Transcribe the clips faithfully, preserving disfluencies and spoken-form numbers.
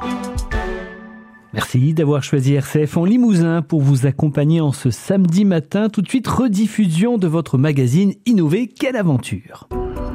Merci d'avoir choisi R C F en Limousin pour vous accompagner en ce samedi matin. Tout de suite, rediffusion de votre magazine Innover, quelle aventure!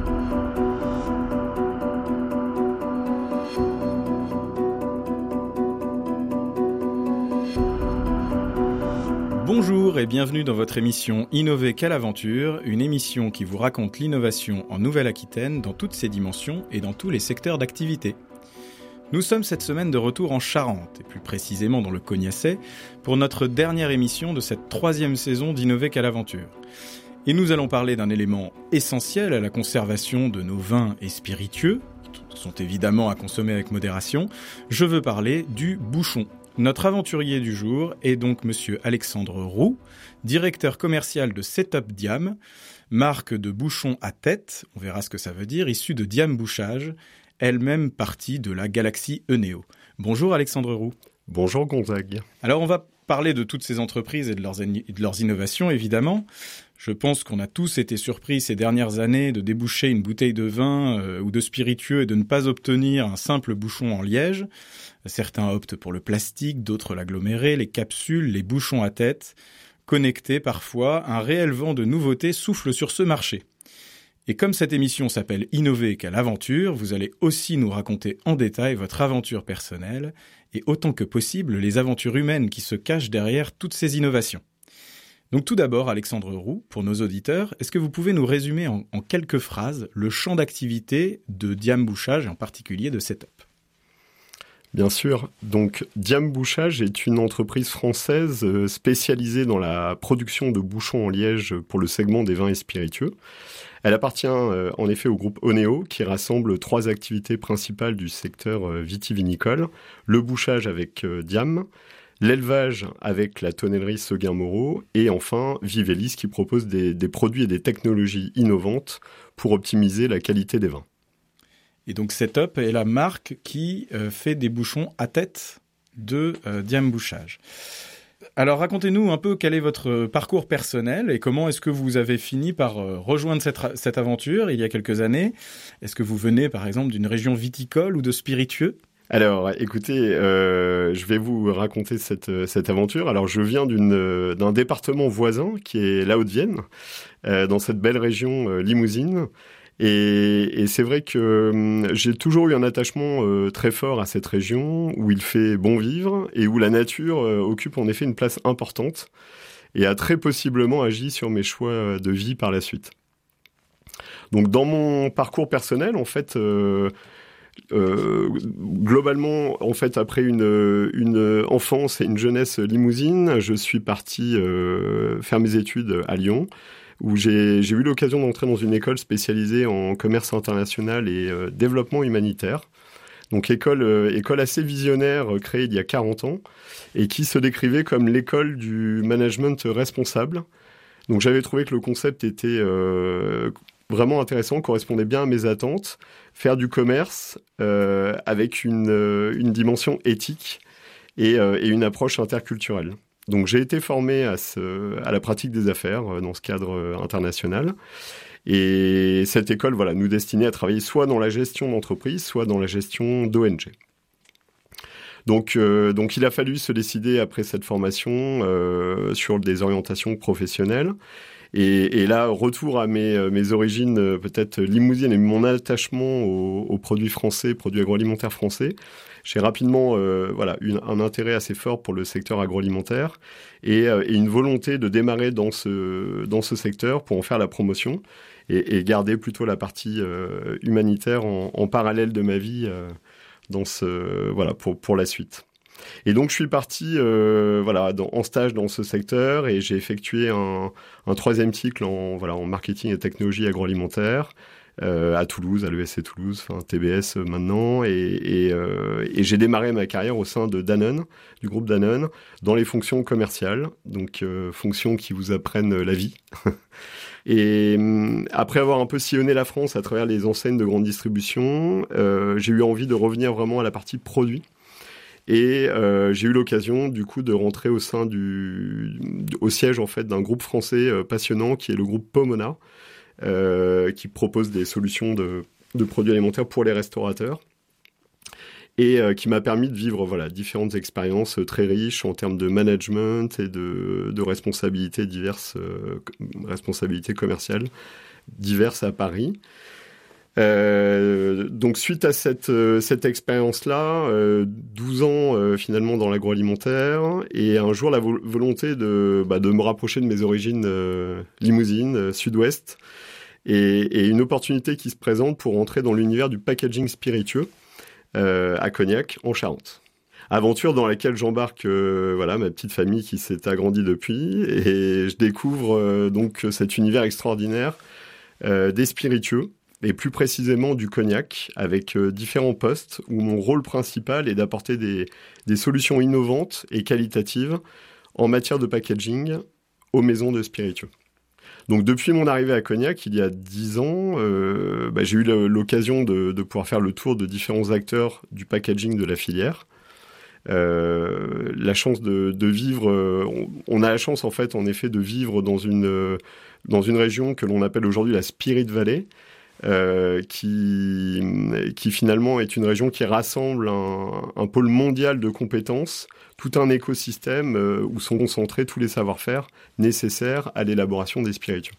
Bonjour et bienvenue dans votre émission Innover, quelle aventure, une émission qui vous raconte l'innovation en Nouvelle-Aquitaine dans toutes ses dimensions et dans tous les secteurs d'activité. Nous sommes cette semaine de retour en Charente, et plus précisément dans le Cognacet, pour notre dernière émission de cette troisième saison d'Innover, quelle aventure. Et nous allons parler d'un élément essentiel à la conservation de nos vins et spiritueux, qui sont évidemment à consommer avec modération. Je veux parler du bouchon. Notre aventurier du jour est donc monsieur Alexandre Roux, directeur commercial de Setup Diam, marque de bouchons à tête, on verra ce que ça veut dire, issue de Diam Bouchage, elle-même partie de la galaxie Enéo. Bonjour Alexandre Roux. Bonjour Gonzague. Alors on va parler de toutes ces entreprises et de leurs, de leurs innovations évidemment. Je pense qu'on a tous été surpris ces dernières années de déboucher une bouteille de vin euh, ou de spiritueux et de ne pas obtenir un simple bouchon en liège. Certains optent pour le plastique, d'autres l'aggloméré, les capsules, les bouchons à tête. Connectés parfois, un réel vent de nouveautés souffle sur ce marché. Et comme cette émission s'appelle Innover, quelle aventure, vous allez aussi nous raconter en détail votre aventure personnelle et autant que possible les aventures humaines qui se cachent derrière toutes ces innovations. Donc tout d'abord, Alexandre Roux, pour nos auditeurs, est-ce que vous pouvez nous résumer en, en quelques phrases le champ d'activité de Diam Bouchage et en particulier de Setup ? Bien sûr. Donc, Diam Bouchage est une entreprise française spécialisée dans la production de bouchons en liège pour le segment des vins et spiritueux. Elle appartient euh, en effet au groupe Enéo qui rassemble trois activités principales du secteur euh, vitivinicole. Le bouchage avec euh, Diam, l'élevage avec la tonnellerie Seguin-Moreau et enfin Vivelis qui propose des, des produits et des technologies innovantes pour optimiser la qualité des vins. Et donc Setup est la marque qui euh, fait des bouchons à tête de euh, Diam Bouchage. Alors racontez-nous un peu quel est votre parcours personnel et comment est-ce que vous avez fini par euh, rejoindre cette, cette aventure il y a quelques années. Est-ce que vous venez par exemple d'une région viticole ou de spiritueux ? Alors, écoutez, euh, je vais vous raconter cette, cette aventure. Alors, je viens d'une, d'un département voisin qui est la Haute-Vienne, euh, dans cette belle région euh, limousine. Et, et c'est vrai que hum, j'ai toujours eu un attachement euh, très fort à cette région où il fait bon vivre et où la nature euh, occupe en effet une place importante et a très possiblement agi sur mes choix de vie par la suite. Donc dans mon parcours personnel, en fait, euh, euh, globalement, en fait, après une, une enfance et une jeunesse limousine, je suis parti euh, faire mes études à Lyon, où j'ai, j'ai eu l'occasion d'entrer dans une école spécialisée en commerce international et euh, développement humanitaire. Donc école, euh, école assez visionnaire euh, créée il y a quarante ans et qui se décrivait comme l'école du management responsable. Donc j'avais trouvé que le concept était euh, vraiment intéressant, correspondait bien à mes attentes. Faire du commerce euh, avec une, euh, une dimension éthique et, euh, et une approche interculturelle. Donc j'ai été formé à, ce, à la pratique des affaires euh, dans ce cadre euh, international. Et cette école voilà, nous destinait à travailler soit dans la gestion d'entreprise, soit dans la gestion d'O N G. Donc, euh, donc il a fallu se décider après cette formation euh, sur des orientations professionnelles. Et, et là, retour à mes, mes origines euh, peut-être limousines et mon attachement aux, aux produits français, produits agroalimentaires français. J'ai rapidement euh, voilà, une, un intérêt assez fort pour le secteur agroalimentaire et, euh, et une volonté de démarrer dans ce, dans ce secteur pour en faire la promotion et, et garder plutôt la partie euh, humanitaire en, en parallèle de ma vie euh, dans ce, voilà, pour, pour la suite. Et donc, je suis parti euh, voilà, dans, en stage dans ce secteur et j'ai effectué un, un troisième cycle en, voilà, en marketing et technologie agroalimentaire euh, à Toulouse, à l'E S C Toulouse, enfin T B S maintenant. Et, et, euh, et j'ai démarré ma carrière au sein de Danone, du groupe Danone, dans les fonctions commerciales, donc euh, fonctions qui vous apprennent la vie. Et après avoir un peu sillonné la France à travers les enseignes de grande distribution, euh, j'ai eu envie de revenir vraiment à la partie produit. Et euh, j'ai eu l'occasion du coup de rentrer au sein du au siège en fait d'un groupe français euh, passionnant qui est le groupe Pomona, euh, qui propose des solutions de, de produits alimentaires pour les restaurateurs. et euh, qui m'a permis de vivre voilà, différentes expériences très riches en termes de management et de, de responsabilités diverses, euh, responsabilités commerciales diverses à Paris. Euh, donc suite à cette, euh, cette expérience-là, euh, douze ans euh, finalement dans l'agroalimentaire, et un jour la vo- volonté de, bah, de me rapprocher de mes origines euh, limousines, euh, sud-ouest, et, et une opportunité qui se présente pour entrer dans l'univers du packaging spiritueux euh, à Cognac, en Charente. Aventure dans laquelle j'embarque euh, voilà, ma petite famille qui s'est agrandie depuis, et je découvre euh, donc cet univers extraordinaire euh, des spiritueux, et plus précisément du cognac, avec euh, différents postes où mon rôle principal est d'apporter des, des solutions innovantes et qualitatives en matière de packaging aux maisons de spiritueux. Donc depuis mon arrivée à Cognac, il y a dix ans, euh, bah, j'ai eu l'occasion de, de pouvoir faire le tour de différents acteurs du packaging de la filière. Euh, la chance de, de vivre, on, on a la chance en fait, en effet, de vivre dans une, dans une région que l'on appelle aujourd'hui la Spirit Valley, Euh, qui, qui finalement est une région qui rassemble un, un pôle mondial de compétences, tout un écosystème euh, où sont concentrés tous les savoir-faire nécessaires à l'élaboration des spiritueux.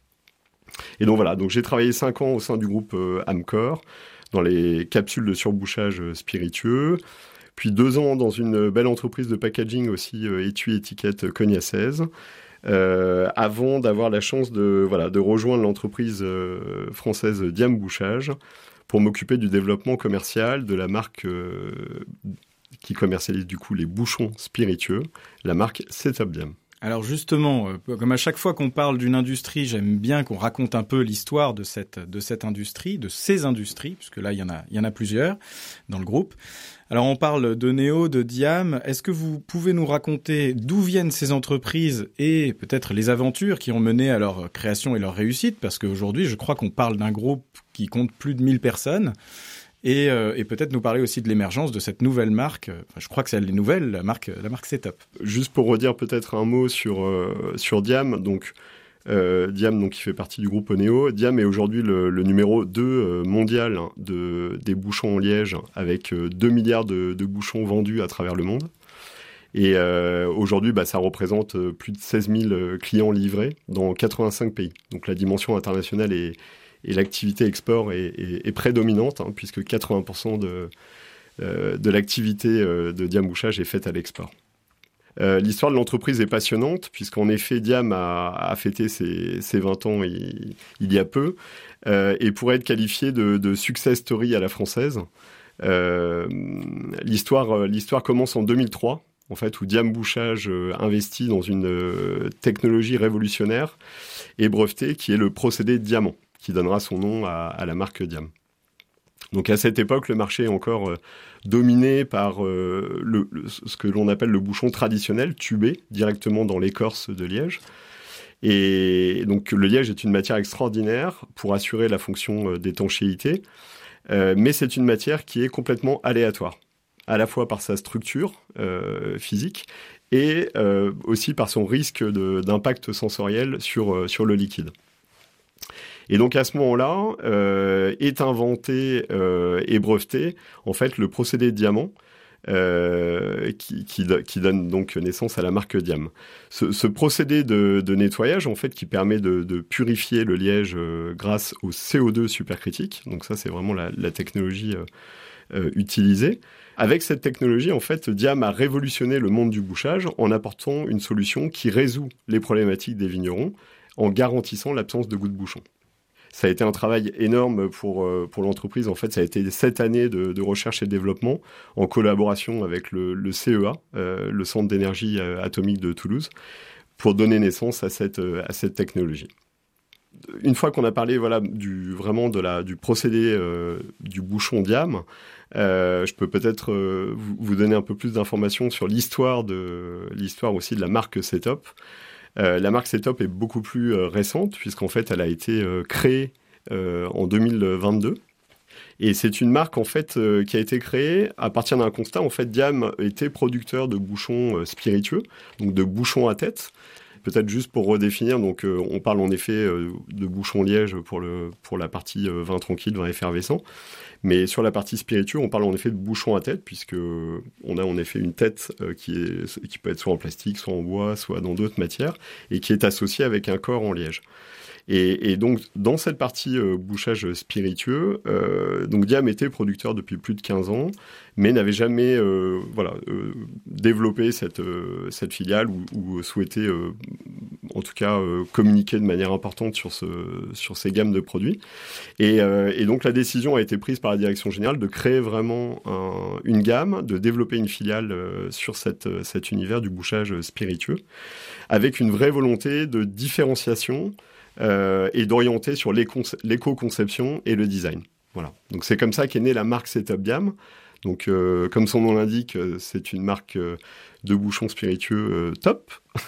Et donc voilà, donc j'ai travaillé cinq ans au sein du groupe euh, Amcor, dans les capsules de surbouchage euh, spiritueux, puis deux ans dans une belle entreprise de packaging aussi, euh, étui étiquette cognacèse, Euh, avant d'avoir la chance de, voilà, de rejoindre l'entreprise euh, française Diam Bouchage pour m'occuper du développement commercial de la marque euh, qui commercialise du coup les bouchons spiritueux, la marque Setup Diam. Alors justement, euh, comme à chaque fois qu'on parle d'une industrie, j'aime bien qu'on raconte un peu l'histoire de cette, de cette industrie, de ces industries, puisque là, il y en a, il y en a plusieurs dans le groupe. Alors on parle de Néo, de Diam. Est-ce que vous pouvez nous raconter d'où viennent ces entreprises et peut-être les aventures qui ont mené à leur création et leur réussite? Parce qu'aujourd'hui, je crois qu'on parle d'un groupe qui compte plus de mille personnes. Et, euh, et peut-être nous parler aussi de l'émergence de cette nouvelle marque. Enfin, je crois que c'est elle, les nouvelles, la marque, la marque Setup. Juste pour redire peut-être un mot sur, euh, sur Diam. Donc, euh, Diam, donc, qui fait partie du groupe Néo. Diam est aujourd'hui le, le numéro deux euh, mondial hein, de, des bouchons en liège, avec euh, deux milliards de, de bouchons vendus à travers le monde. Et euh, aujourd'hui, bah, ça représente euh, plus de seize mille clients livrés dans quatre-vingt-cinq pays. Donc la dimension internationale est et l'activité export est, est, est prédominante, hein, puisque quatre-vingts pour cent de, euh, de l'activité euh, de Diam Bouchage est faite à l'export. Euh, l'histoire de l'entreprise est passionnante, puisqu'en effet, Diam a, a fêté ses, ses vingt ans il, il y a peu, euh, et pourrait être qualifié de, de success story à la française. Euh, l'histoire, l'histoire commence en deux mille trois, en fait, où Diam Bouchage investit dans une euh, technologie révolutionnaire et brevetée, qui est le procédé diamant, qui donnera son nom à, à la marque Diam. Donc à cette époque, le marché est encore euh, dominé par euh, le, le, ce que l'on appelle le bouchon traditionnel, tubé, directement dans l'écorce de liège. Et donc le liège est une matière extraordinaire pour assurer la fonction euh, d'étanchéité, euh, mais c'est une matière qui est complètement aléatoire, à la fois par sa structure euh, physique et euh, aussi par son risque de, d'impact sensoriel sur, euh, sur le liquide. Et donc à ce moment-là, euh, est inventé euh, et breveté en fait le procédé diamant euh, qui, qui, qui donne donc naissance à la marque Diam. Ce, ce procédé de, de nettoyage en fait qui permet de, de purifier le liège euh, grâce au C O deux supercritique. Donc ça c'est vraiment la, la technologie euh, euh, utilisée. Avec cette technologie, en fait, Diam a révolutionné le monde du bouchage en apportant une solution qui résout les problématiques des vignerons en garantissant l'absence de goût de bouchon. Ça a été un travail énorme pour, pour l'entreprise. En fait, ça a été sept années de, de recherche et de développement en collaboration avec le, le C E A, euh, le Centre d'énergie atomique de Toulouse, pour donner naissance à cette, à cette technologie. Une fois qu'on a parlé voilà, du, vraiment de la, du procédé euh, du bouchon Diam, euh, je peux peut-être euh, vous, vous donner un peu plus d'informations sur l'histoire, de, l'histoire aussi de la marque Setup. Euh, la marque Setup est beaucoup plus euh, récente, puisqu'en fait, elle a été euh, créée euh, en deux mille vingt-deux. Et c'est une marque, en fait, euh, qui a été créée à partir d'un constat. En fait, Diam était producteur de bouchons euh, spiritueux, donc de bouchons à tête. Peut-être juste pour redéfinir, donc euh, on parle en effet euh, de bouchons liège pour, le, pour la partie euh, vin tranquille, vin effervescent. Mais sur la partie spiritueux, on parle en effet de bouchon à tête, puisque on a en effet une tête euh, qui, est, qui peut être soit en plastique, soit en bois, soit dans d'autres matières, et qui est associée avec un corps en liège. Et, et donc, dans cette partie euh, bouchage spiritueux, euh, donc Diam était producteur depuis plus de quinze ans, mais n'avait jamais euh, voilà, euh, développé cette, euh, cette filiale ou, ou souhaité, euh, en tout cas, euh, communiquer de manière importante sur, ce, sur ces gammes de produits. Et, euh, et donc, la décision a été prise par la direction générale de créer vraiment un, une gamme, de développer une filiale euh, sur cette, cet univers du bouchage spiritueux, avec une vraie volonté de différenciation Euh, et d'orienter sur l'éco-conception et le design. Voilà. Donc c'est comme ça qu'est née la marque Setup Diam. Donc euh, comme son nom l'indique, c'est une marque euh, de bouchons spiritueux euh, top.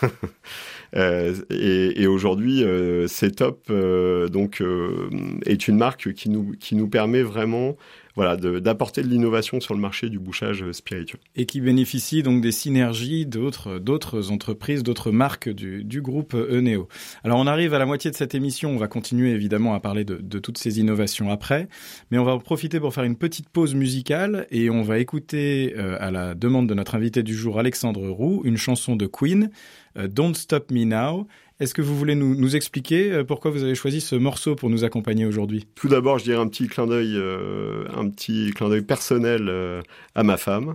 euh, et, et aujourd'hui, euh, Setup euh, donc euh, est une marque qui nous qui nous permet vraiment voilà, de, d'apporter de l'innovation sur le marché du bouchage spiritueux. Et qui bénéficie donc des synergies d'autres, d'autres entreprises, d'autres marques du, du groupe Eneo. Alors on arrive à la moitié de cette émission, on va continuer évidemment à parler de, de toutes ces innovations après, mais on va en profiter pour faire une petite pause musicale et on va écouter, euh, à la demande de notre invité du jour, Alexandre Roux, une chanson de Queen, euh, Don't Stop Me Now. Est-ce que vous voulez nous, nous expliquer pourquoi vous avez choisi ce morceau pour nous accompagner aujourd'hui ? Tout d'abord, je dirais un petit clin d'œil, euh, un petit clin d'œil personnel euh, à ma femme.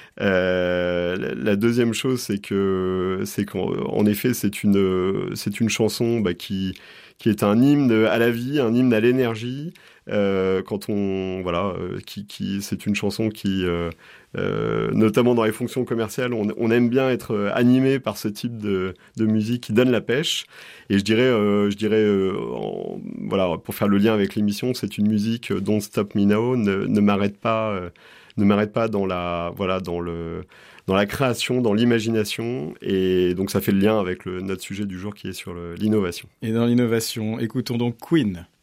Euh, la deuxième chose, c'est que, c'est qu'en effet, c'est une, c'est une chanson bah, qui, qui est un hymne à la vie, un hymne à l'énergie. Euh, quand on, voilà, euh, qui, qui, c'est une chanson qui, euh, euh, notamment dans les fonctions commerciales, on, on aime bien être animé par ce type de, de musique qui donne la pêche. Et je dirais, euh, je dirais, euh, en, voilà, pour faire le lien avec l'émission, c'est une musique euh, Don't Stop Me Now, ne, ne m'arrête pas, euh, ne m'arrête pas dans la, voilà, dans le, dans la création, dans l'imagination. Et donc ça fait le lien avec le, notre sujet du jour qui est sur le, l'innovation. Et dans l'innovation, écoutons donc Queen.